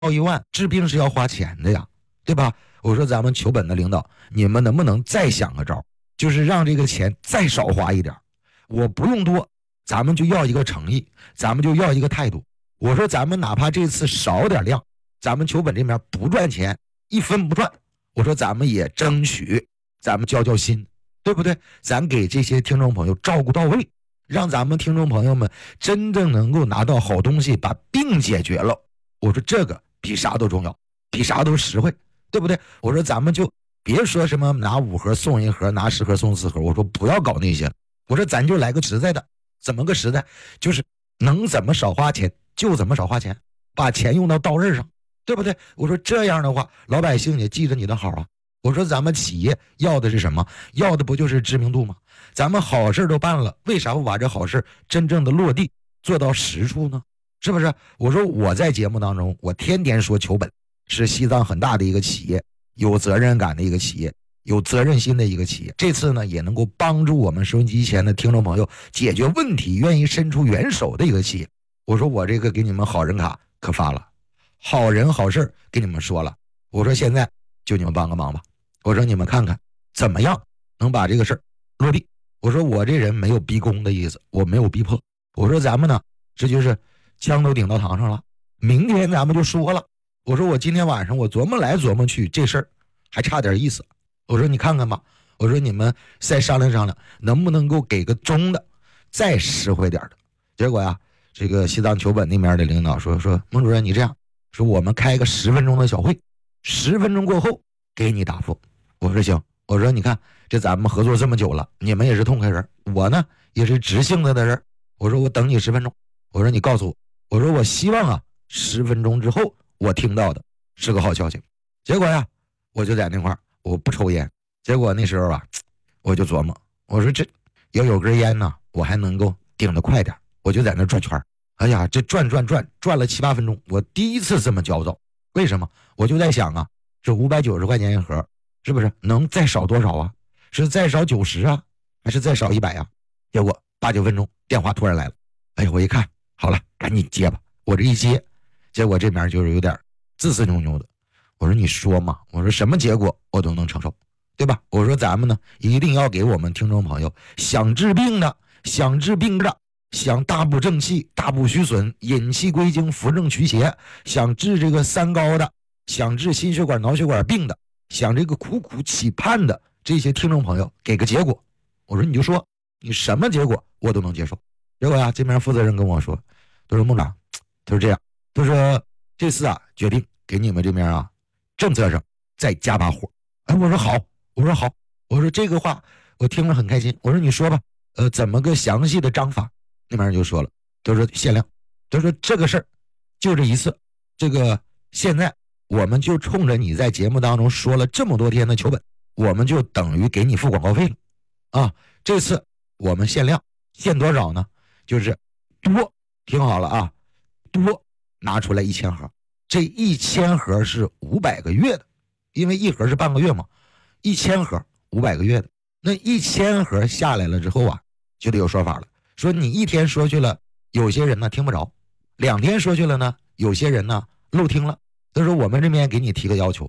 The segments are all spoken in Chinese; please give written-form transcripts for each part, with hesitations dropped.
1万治病是要花钱的呀，对吧？我说咱们球本的领导，你们能不能再想个招，就是让这个钱再少花一点，我不用多，咱们就要一个诚意，咱们就要一个态度。我说咱们哪怕这次少点量，咱们球本这边不赚钱，1分不赚，我说咱们也争取咱们交心，对不对？咱给这些听众朋友照顾到位，让咱们听众朋友们真正能够拿到好东西，把病解决了。我说这个比啥都重要，比啥都实惠，对不对？我说咱们就别说什么拿5盒送1盒，拿10盒送4盒，我说不要搞那些，我说咱就来个实在的。怎么个实在？就是能怎么少花钱就怎么少花钱，把钱用到刀刃上，对不对？我说这样的话，老百姓也记着你的好啊。我说咱们企业要的是什么？要的不就是知名度吗？咱们好事都办了，为啥不把这好事真正的落地做到实处呢？是不是？我说我在节目当中，我天天说球本是西藏很大的一个企业，有责任感的一个企业，有责任心的一个企业。这次呢，也能够帮助我们收音机前的听众朋友解决问题，愿意伸出援手的一个企业。我说我这个给你们好人卡可发了，好人好事给你们说了。我说现在就你们帮个忙吧，我说你们看看怎么样能把这个事儿落地。我说我这人没有逼宫的意思，我没有逼迫。我说咱们呢，这就是枪都顶到膛上了，明天咱们就说了。我说我今天晚上我琢磨来琢磨去，这事儿还差点意思。我说你看看吧，我说你们再商量商量，能不能够给个中的，再实惠点的。结果呀，这个西藏球本那边的领导说孟主任你这样说，我们开个10分钟的小会，10分钟过后给你答复。我说行，我说你看这咱们合作这么久了，你们也是痛快人，我呢也是直性子的人，我说我等你10分钟，我说你告诉我，我说我希望啊10分钟之后我听到的是个好消息。结果呀，我就在那块儿我不抽烟，结果那时候啊我就琢磨，我说这要有根烟呢，我还能够顶得快点，我就在那转圈。哎呀，这转了7、8分钟，我第一次这么焦躁。为什么？我就在想啊，这590块钱一盒，是不是能再少多少啊？是再少90啊，还是再少100啊？结果8、9分钟电话突然来了，哎呀，我一看好了，赶紧接吧。我这一接，结果这边就是有点自私扭扭的。我说你说嘛，我说什么结果我都能承受，对吧？我说咱们呢一定要给我们听众朋友想治病的，想治病的，想大补正气、大补虚损、引气归经、扶正祛邪，想治这个3高的，想治心血管脑血管病的，想这个苦苦期盼的这些听众朋友给个结果。我说你就说你什么结果我都能接受。结果呀，这边负责人跟我说，他说孟长，他说这样，他说这次啊决定给你们这边啊政策上再加把火。哎，我说好，我说好，我说这个话我听了很开心。我说你说吧，怎么个详细的章法？那边人就说了，他说限量，他说这个事儿就这一次，这个现在我们就冲着你在节目当中说了这么多天的球本，我们就等于给你付广告费了啊！这次我们限量，限多少呢？就是多，听好了啊，多拿出来1000盒，这1000盒是500个月的，因为1盒是半个月嘛，1000盒500个月的，那1000盒下来了之后啊，就得有说法了。说你1天说去了，有些人呢听不着；2天说去了呢，有些人呢漏听了。他说我们这边给你提个要求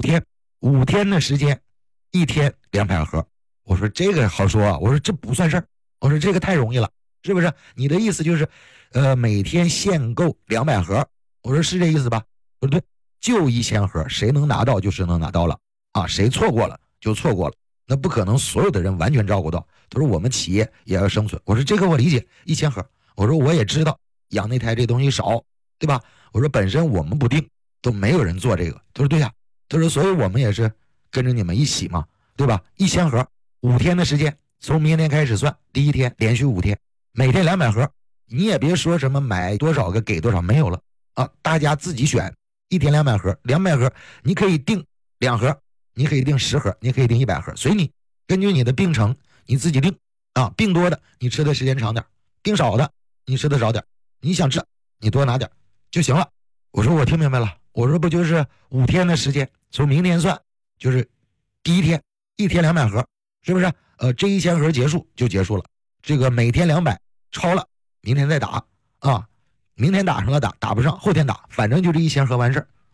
，5天的时间，1天200盒。我说这个好说啊，我说这不算事儿，我说这个太容易了，是不是？你的意思就是，每天限购200盒。我说是这意思吧？不对，就1000盒，谁能拿到就是能拿到了啊，谁错过了就错过了。那不可能所有的人完全照顾到。他说我们企业也要生存。我说这个我理解，1000盒。我说我也知道养那台这东西少，对吧？我说本身我们不定都没有人做这个。他说对呀，他说所以我们也是跟着你们一起嘛，对吧？1000盒，5天的时间，从明天开始算，第1天连续5天，每天200盒。你也别说什么买多少个给多少，没有了啊，大家自己选，1天200盒，200盒你可以定2盒，你可以定10盒，你可以定100盒，随你，根据你的病程你自己定啊。病多的你吃的时间长点，病少的你吃的少点，你想吃你多拿点就行了。我说我听明白了，我说不就是5天的时间，从明天算就是第1天1天200盒，是不是？这1000盒结束就结束了，这个每天200超了明天再打啊，明天打上了打不上后天打，反正就这1000盒完事儿。